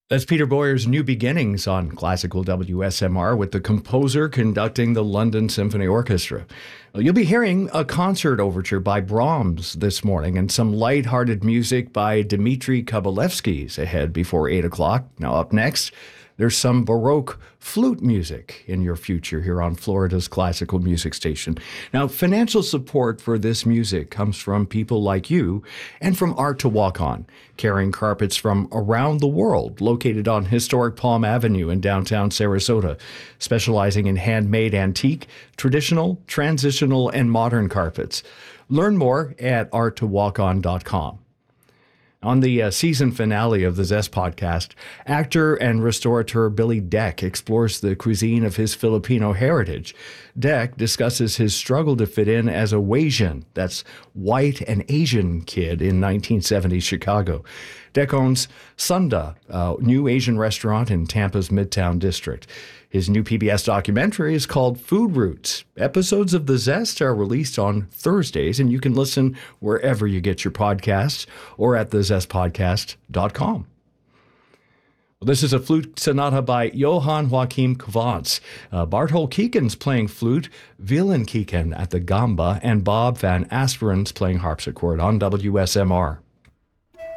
That's Peter Boyer's New Beginnings on classical WSMR with the composer conducting the London Symphony Orchestra. Well, you'll be hearing a concert overture by Brahms this morning and some light-hearted music by Dmitri Kabalevsky ahead before 8 o'clock. Now up next, there's some Baroque flute music in your future here on Florida's classical music station. Now, financial support for this music comes from people like you and from Art to Walk On, carrying carpets from around the world, located on historic Palm Avenue in downtown Sarasota, specializing in handmade antique, traditional, transitional, and modern carpets. Learn more at arttowalkon.com. On the season finale of the Zest podcast, actor and restaurateur Billy Deck explores the cuisine of his Filipino heritage. Deck discusses his struggle to fit in as a Wasian, that's white and Asian kid in 1970s Chicago. Deck owns Sunda, a new Asian restaurant in Tampa's Midtown District. His new PBS documentary is called Food Roots. Episodes of The Zest are released on Thursdays, and you can listen wherever you get your podcasts or at thezestpodcast.com. Well, this is a flute sonata by Johann Joachim Kvantz. Bartol Keegan's playing flute, Violin Keegan at the gamba, and Bob Van Asperen's playing harpsichord on WSMR.